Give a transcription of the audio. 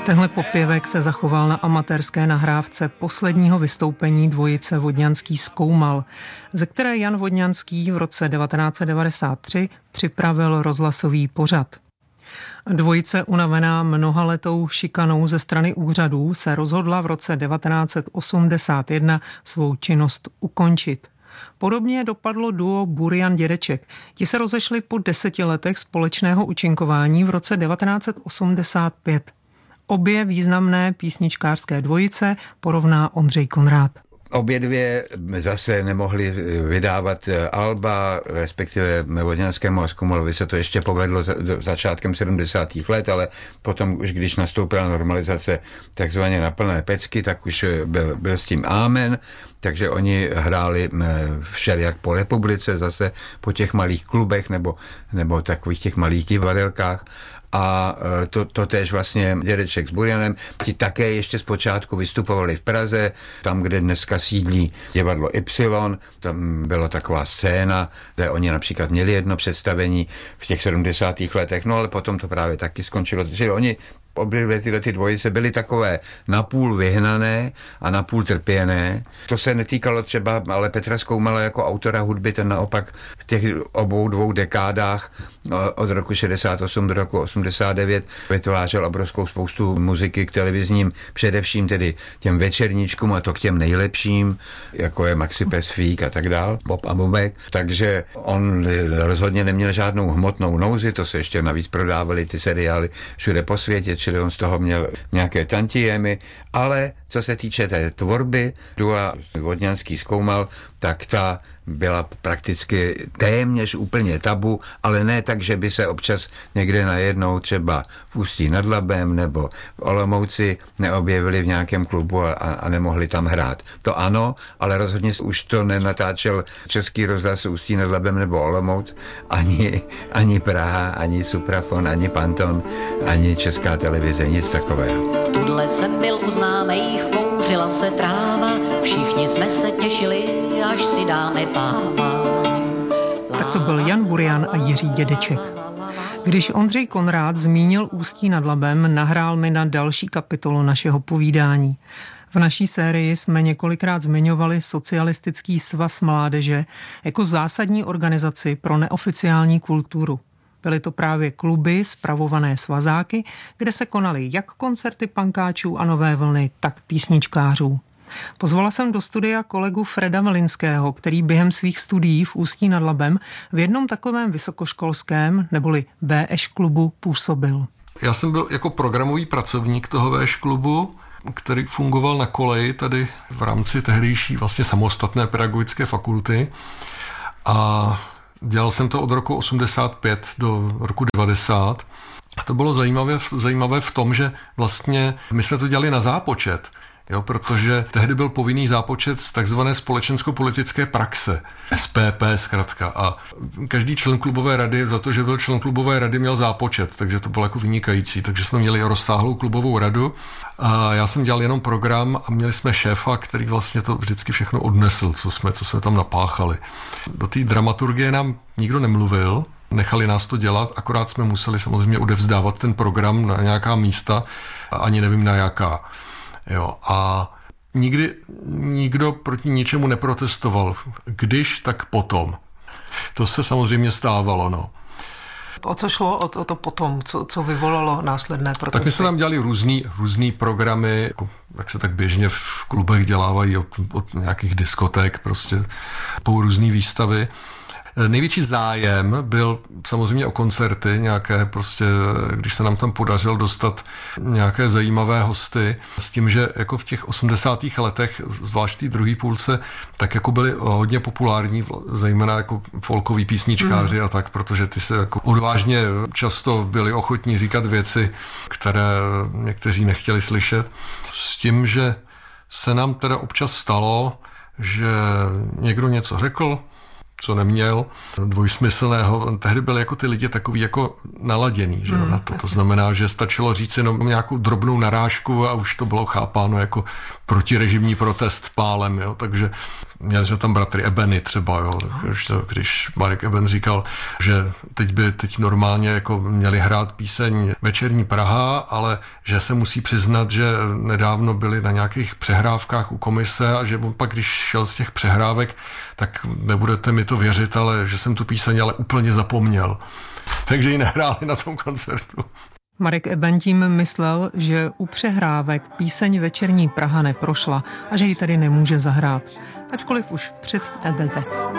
Tenhle popěvek se zachoval na amatérské nahrávce posledního vystoupení dvojice Vodňanský Zkoumal, ze které Jan Vodňanský v roce 1993 připravil rozhlasový pořad. Dvojice, unavená mnohaletou šikanou ze strany úřadů, se rozhodla v roce 1981 svou činnost ukončit. Podobně dopadlo duo Burian Dědeček. Ti se rozešli po 10 letech společného účinkování v roce 1985. Obě významné písničkářské dvojice porovná Ondřej Konrád. Obě dvě zase nemohly vydávat alba, respektive Vodňanskému a Zkoumalovi se to ještě povedlo začátkem 70. let, ale potom už když nastoupila normalizace takzvaně na plné pecky, tak už byl s tím ámen, takže oni hráli všelijak po republice, zase po těch malých klubech nebo takových těch malých divadelkách. A to též vlastně Dědeček s Burianem, ti také ještě zpočátku vystupovali v Praze, tam, kde dneska sídlí divadlo Y, tam byla taková scéna, kde oni například měli jedno představení v těch 70. letech, no ale potom to právě taky skončilo, že oni obě tyhle dvojice byly takové napůl vyhnané a napůl trpěné. To se netýkalo třeba ale Petra Zkoumala jako autora hudby, ten naopak v těch obou dvou dekádách od roku 68 do roku 89 vytvářel obrovskou spoustu muziky k televizním, především tedy těm večerníčkům a to k těm nejlepším, jako je Maxi Pesfík a tak dál, Bob a Bobek. Takže on rozhodně neměl žádnou hmotnou nouzi, to se ještě navíc prodávaly ty seriály všude po světě, čili on z toho měl nějaké tantiemy, ale co se týče té tvorby, dua Vodňanský Zkoumal, tak ta byla prakticky téměř úplně tabu, ale ne tak, že by se občas někde najednou třeba v Ústí nad Labem nebo v Olomouci neobjevili v nějakém klubu a nemohli tam hrát. To ano, ale rozhodně už to nenatáčel Český rozhlas Ústí nad Labem nebo Olomouc, ani Praha, ani Suprafon, ani Panton, ani Česká televize, nic takového. Tudle jsem byl u známejch, kouřila se tráva, všichni jsme se těšili, až si dáme páva. Tak to byl Jan Burian a Jiří Dědeček. Když Ondřej Konrád zmínil Ústí nad Labem, nahrál mi na další kapitolu našeho povídání. V naší sérii jsme několikrát zmiňovali Socialistický svaz mládeže jako zásadní organizaci pro neoficiální kulturu. Byly to právě kluby spravované svazáky, kde se konaly jak koncerty punkáčů a Nové vlny, tak písničkářů. Pozvala jsem do studia kolegu Freda Melinského, který během svých studií v Ústí nad Labem v jednom takovém vysokoškolském neboli VŠ klubu působil. Já jsem byl jako programový pracovník toho VŠ klubu, který fungoval na koleji tady v rámci tehdejší vlastně samostatné pedagogické fakulty a dělal jsem to od roku 85 do roku 90. A to bylo zajímavé v tom, že vlastně my jsme to dělali na zápočet, jo, protože tehdy byl povinný zápočet z takzvané společensko-politické praxe, SPP zkrátka. A každý člen klubové rady za to, že byl člen klubové rady, měl zápočet, takže to bylo jako vynikající. Takže jsme měli rozsáhlou klubovou radu a já jsem dělal jenom program a měli jsme šéfa, který vlastně to vždycky všechno odnesl, co jsme tam napáchali. Do té dramaturgie nám nikdo nemluvil, nechali nás to dělat, akorát jsme museli samozřejmě odevzdávat ten program na nějaká místa, ani nevím na jaká. Jo, a nikdy nikdo proti ničemu neprotestoval. Když, tak potom. To se samozřejmě stávalo, no. O co šlo o to potom? Co vyvolalo následné protesty? Tak my jsme tam dělali různý programy, jak se tak běžně v klubech dělávají od nějakých diskoték, prostě po různý výstavy. Největší zájem byl samozřejmě o koncerty, nějaké prostě, když se nám tam podařilo dostat nějaké zajímavé hosty, s tím, že jako v těch 80. letech, zvlášť v té druhé půlce, tak jako byli hodně populární, zejména jako folkoví písničkáři a tak, protože ty se jako odvážně často byli ochotní říkat věci, které někteří nechtěli slyšet. S tím, že se nám teda občas stalo, že někdo něco řekl, co neměl, dvojsmyslného. Tehdy byli jako ty lidi takový jako naladěný, že na to. To znamená, že stačilo říct jenom nějakou drobnou narážku a už to bylo chápáno jako protirežimní protest pálem, jo. Takže měli jsme tam bratry Ebeny třeba, jo. Když Marek Eben říkal, že teď normálně jako měli hrát píseň Večerní Praha, ale že se musí přiznat, že nedávno byli na nějakých přehrávkách u komise a že on pak, když šel z těch přehrávek, tak nebudete mi to věřit, ale že jsem tu píseň ale úplně zapomněl. Takže ji nehráli na tom koncertu. Marek Eben tím myslel, že u přehrávek píseň Večerní Praha neprošla a že ji tady nemůže zahrát. Ačkoliv už před EBT.